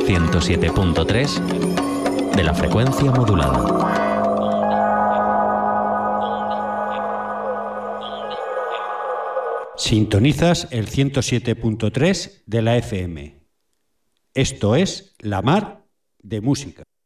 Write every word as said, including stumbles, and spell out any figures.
ciento siete punto tres de la frecuencia modulada. Sintonizas el ciento siete punto tres de la F M. Esto es La Mar de Música.